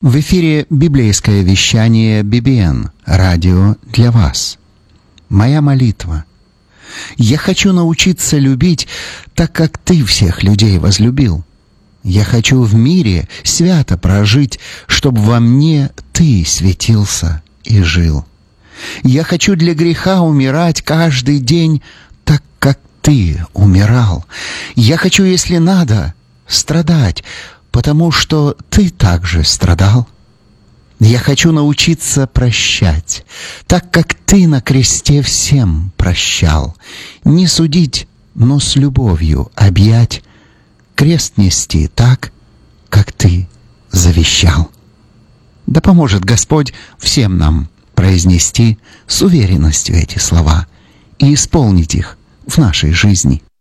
В эфире библейское вещание BBN, радио для вас. Моя молитва. Я хочу научиться любить так, как Ты всех людей возлюбил. Я хочу в мире свято прожить, чтоб во мне Ты светился и жил. Я хочу для греха умирать каждый день так, как Ты умирал. Я хочу, если надо, страдать, потому что Ты также страдал. Я хочу научиться прощать, так как Ты на кресте всем прощал. Не судить, но с любовью объять, крест нести так, как Ты завещал. Да поможет Господь всем нам произнести с уверенностью эти слова и исполнить их в нашей жизни.